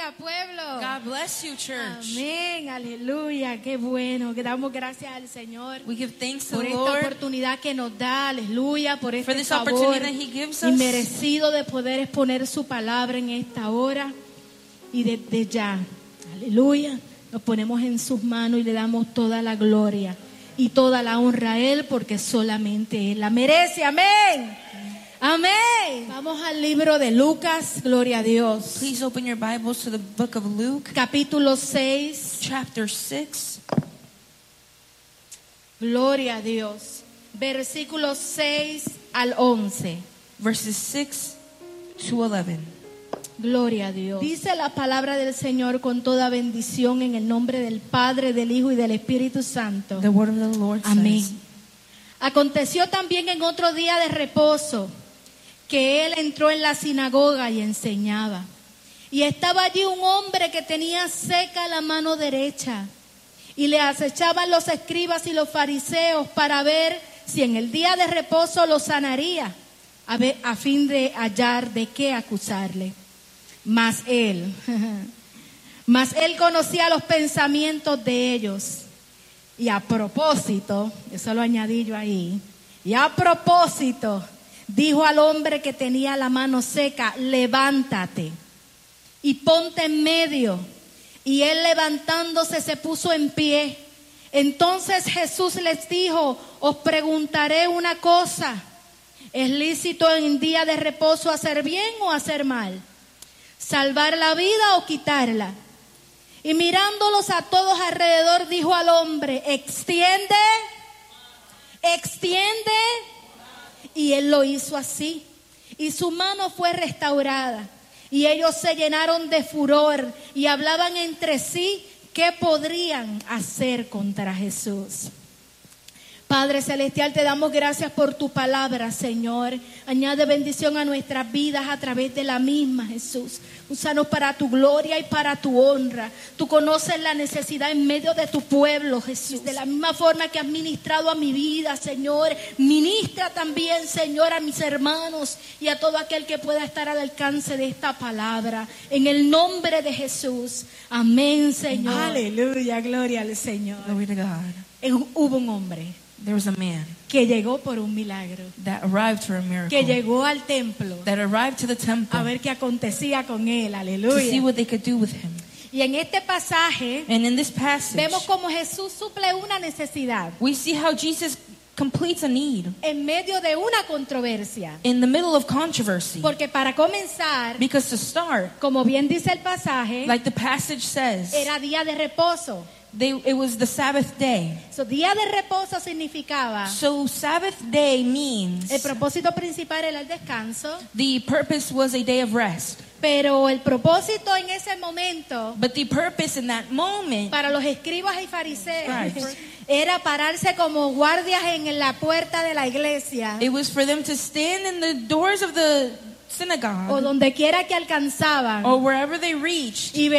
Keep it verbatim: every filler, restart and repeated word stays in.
bendiga, pueblo. God bless you, church. Amén, aleluya, qué bueno, que damos gracias al Señor We give thanks to por the esta Lord oportunidad que nos da, aleluya, por for este this favor opportunity that He gives us. inmerecido de poder exponer su palabra en esta hora. Y desde ya, aleluya, nos ponemos en sus manos y le damos toda la gloria y toda la honra a Él, porque solamente Él la merece. Amén. Amén. Vamos al libro de Lucas, gloria a Dios. Please open your Bibles to the book of Luke, Capítulo seis, chapter six, gloria a Dios. Versículos seis al once. verses six to eleven. Gloria a Dios. Dice la palabra del Señor con toda bendición en el nombre del Padre, del Hijo y del Espíritu Santo. The word of the Lord Amén. says, Aconteció también en otro día de reposo que él entró en la sinagoga y enseñaba. Y estaba allí un hombre que tenía seca la mano derecha. Y le acechaban los escribas y los fariseos para ver si en el día de reposo lo sanaría, a, ver, a fin de hallar de qué acusarle. Mas él, mas él conocía los pensamientos de ellos. Y a propósito, eso lo añadí yo ahí, y a propósito, dijo al hombre que tenía la mano seca, levántate y ponte en medio. Y él levantándose se puso en pie. Entonces Jesús les dijo, os preguntaré una cosa, ¿es lícito en día de reposo hacer bien o hacer mal? ¿Salvar la vida o quitarla? Y mirándolos a todos alrededor, dijo al hombre, extiende, extiende. Y él lo hizo así. Y su mano fue restaurada. Y ellos se llenaron de furor y hablaban entre sí qué podrían hacer contra Jesús. Padre Celestial, te damos gracias por tu palabra, Señor. Añade bendición a nuestras vidas a través de la misma, Jesús. Úsanos para tu gloria y para tu honra. Tú conoces la necesidad en medio de tu pueblo, Jesús. De la misma forma que has ministrado a mi vida, Señor, ministra también, Señor, a mis hermanos y a todo aquel que pueda estar al alcance de esta palabra. En el nombre de Jesús. Amén, Señor. Aleluya, gloria al Señor. Glory to God. Eh, Hubo un hombre There was a man que llegó por un milagro, that arrived for a miracle, que llegó al templo that arrived to the temple a ver qué acontecía con él, to see aleluya. what they could do with him. Y en este pasaje And in this passage, vemos cómo Jesús suple una necesidad we see how Jesus completes a need en medio de una controversia. in the middle of controversy. Porque para comenzar, Because to start, como bien dice el pasaje, like the passage says, era día de reposo. they, it was the Sabbath day. So, día de reposo significaba, So Sabbath day means el propósito principal era el descanso, the purpose was a day of rest. pero el propósito en ese momento But the purpose in that moment, para los escribas y fariseos Right. era pararse como guardias en la puerta de la iglesia it was for them to stand in the doors of the o synagogue donde quiera que alcanzaban or wherever they reached y